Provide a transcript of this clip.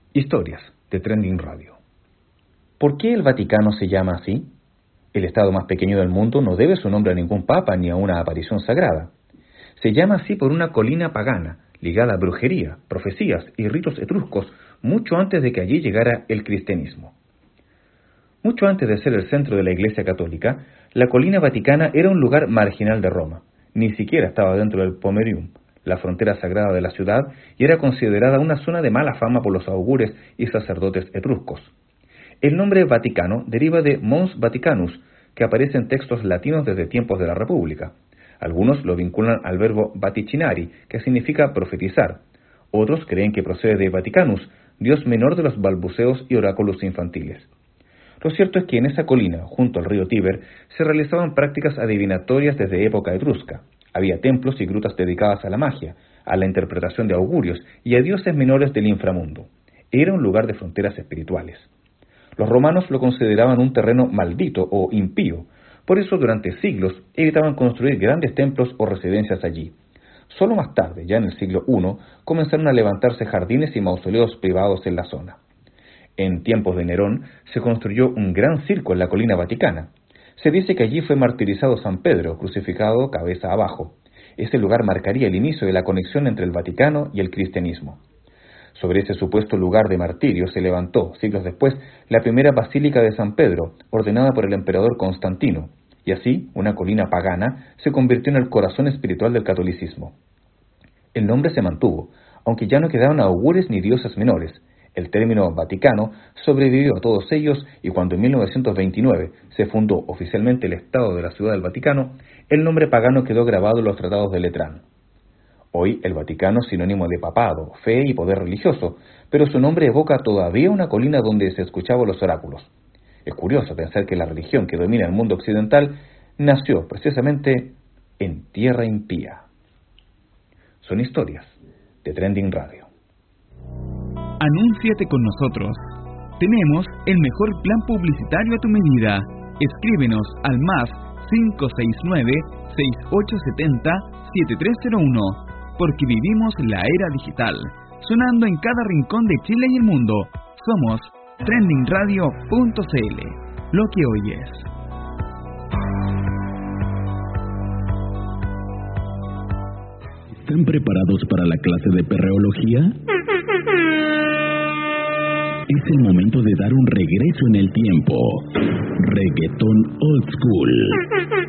Historias de Trending Radio. ¿Por qué el Vaticano se llama así? El estado más pequeño del mundo no debe su nombre a ningún papa ni a una aparición sagrada. Se llama así por una colina pagana, ligada a brujería, profecías y ritos etruscos, mucho antes de que allí llegara el cristianismo. Mucho antes de ser el centro de la Iglesia Católica, la colina vaticana era un lugar marginal de Roma. Ni siquiera estaba dentro del Pomerium, la frontera sagrada de la ciudad, y era considerada una zona de mala fama por los augures y sacerdotes etruscos. El nombre Vaticano deriva de Mons Vaticanus, que aparece en textos latinos desde tiempos de la República. Algunos lo vinculan al verbo vaticinari, que significa profetizar. Otros creen que procede de Vaticanus, dios menor de los balbuceos y oráculos infantiles. Lo cierto es que en esa colina, junto al río Tíber, se realizaban prácticas adivinatorias desde época etrusca. Había templos y grutas dedicadas a la magia, a la interpretación de augurios y a dioses menores del inframundo. Era un lugar de fronteras espirituales. Los romanos lo consideraban un terreno maldito o impío. Por eso, durante siglos, evitaban construir grandes templos o residencias allí. Solo más tarde, ya en el siglo I, comenzaron a levantarse jardines y mausoleos privados en la zona. En tiempos de Nerón, se construyó un gran circo en la colina vaticana. Se dice que allí fue martirizado San Pedro, crucificado cabeza abajo. Ese lugar marcaría el inicio de la conexión entre el Vaticano y el cristianismo. Sobre ese supuesto lugar de martirio se levantó, siglos después, la primera basílica de San Pedro, ordenada por el emperador Constantino, y así, una colina pagana se convirtió en el corazón espiritual del catolicismo. El nombre se mantuvo, aunque ya no quedaban augures ni dioses menores. El término Vaticano sobrevivió a todos ellos y cuando en 1929 se fundó oficialmente el Estado de la Ciudad del Vaticano, el nombre pagano quedó grabado en los tratados de Letrán. Hoy el Vaticano es sinónimo de papado, fe y poder religioso, pero su nombre evoca todavía una colina donde se escuchaban los oráculos. Es curioso pensar que la religión que domina el mundo occidental nació precisamente en tierra impía. Son historias de Trending Radio. Anúnciate con nosotros. Tenemos el mejor plan publicitario a tu medida. Escríbenos al +569-6870-7301, porque vivimos la era digital, sonando en cada rincón de Chile y el mundo. Somos trendingradio.cl, lo que oyes. ¿Están preparados para la clase de perreología? Es el momento de dar un regreso en el tiempo. Reggaetón Old School.